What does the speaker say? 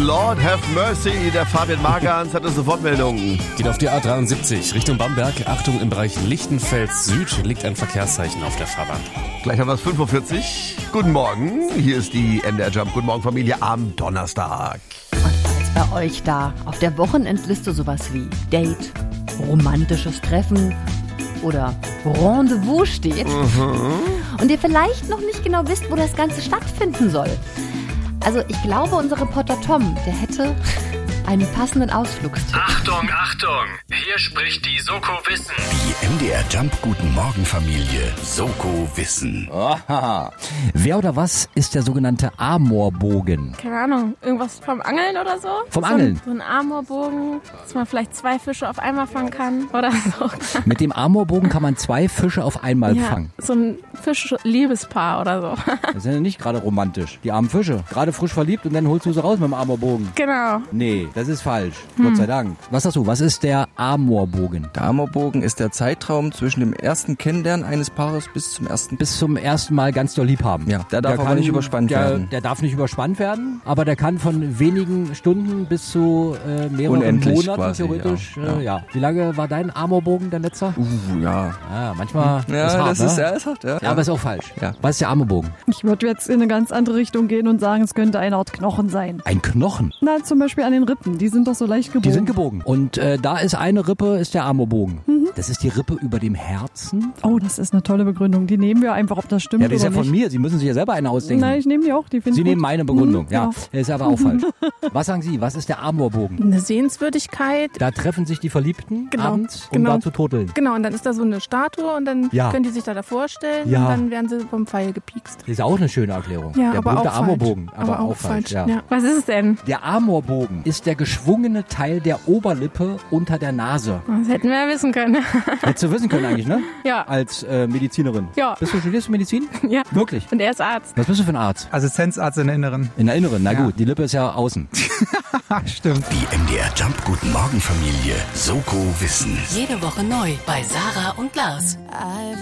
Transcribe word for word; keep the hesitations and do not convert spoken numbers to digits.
Lord have mercy. Der Fabian Magans hatte Sofortmeldungen. Geht auf die A dreiundsiebzig Richtung Bamberg. Achtung, im Bereich Lichtenfels Süd liegt ein Verkehrszeichen auf der Fahrbahn. Gleich haben wir es fünf Uhr vierzig. Guten Morgen, hier ist die M D R Jump. Guten Morgen, Familie, am Donnerstag. Was ist bei euch da auf der Wochenendliste sowas wie Date, romantisches Treffen oder Rendezvous steht mhm. und ihr vielleicht noch nicht genau wisst, wo das Ganze stattfinden soll? Also ich glaube, unser Reporter Tom, der hätte einen passenden Ausflugstipp. Achtung, Achtung! Hier spricht die Soko Wissen. Die M D R Jump Guten Morgen Familie Soko Wissen. Aha. Wer oder was ist der sogenannte Amorbogen? Keine Ahnung, irgendwas vom Angeln oder so? Vom so Angeln? Ein, so ein Amorbogen, dass man vielleicht zwei Fische auf einmal fangen kann oder so. Mit dem Amorbogen kann man zwei Fische auf einmal ja, fangen. So ein Fisch-Liebespaar oder so. Das ist ja nicht gerade romantisch. Die armen Fische. Gerade frisch verliebt und dann holst du sie raus mit dem Amorbogen. Genau. Nee, das ist falsch. Hm. Gott sei Dank. Was sagst du? Was ist der Amorbogen? Der Amorbogen ist der Zeitraum zwischen dem ersten Kennenlernen eines Paares bis zum ersten... Bis zum ersten Mal ganz doll lieb haben. Ja, der darf der aber kann, nicht überspannt der, werden. Der darf nicht überspannt werden, aber der kann von wenigen Stunden bis zu äh, mehreren Unendlich Monaten quasi, theoretisch. Ja, äh, ja. ja. Wie lange war dein Amorbogen, der letzte? Uh, ja. Ah, manchmal ja, ist hart, das ne? ist, ja, ist hart, ja. Ja, aber ist auch falsch. Ja. Was ist der Amorbogen? Ich würde jetzt in eine ganz andere Richtung gehen und sagen, es könnte eine Art Knochen sein. Ein Knochen? Na, zum Beispiel an den Rippen. Die sind doch so leicht gebogen. Die sind gebogen. Und äh, da ist eine Rippe, ist der Amorbogen. Mhm. Das ist die Rippe über dem Herzen. Oh, das ist eine tolle Begründung. Die nehmen wir einfach, ob das stimmt ja, die ist oder ja von nicht. mir. Sie müssen sich ja selber eine ausdenken. Nein, ich nehme die auch. Die Sie gut. nehmen meine Begründung. Mhm, ja, ja, ist aber auch falsch. Was sagen Sie? Was ist der Amorbogen? Eine Sehenswürdigkeit. Da treffen sich die Verliebten genau. abends, um genau. da zu turteln. Genau, und dann ist da so eine Statue und dann ja. können die sich da davor stellen ja. und dann werden sie vom Pfeil gepiekst. Das ist auch eine schöne Erklärung. Ja, der aber berühmte auch Amorbogen. falsch. Aber, aber auch, auch falsch. falsch. Ja. Ja. Was ist es denn? Der Amorbogen ist der geschwungene Teil der Oberlippe unter der Nase. Das hätten wir ja wissen können. Hättest du wissen können eigentlich, ne? Ja. Als äh, Medizinerin. Ja. Bist du, studierst du Medizin? Ja. Wirklich? Und er ist Arzt. Was bist du für ein Arzt? Assistenzarzt in der Inneren. In der Inneren, na ja. gut. Die Lippe ist ja außen. Stimmt. Die M D R Jump Guten Morgen Familie Soko Wissen. Jede Woche neu bei Sarah und Lars.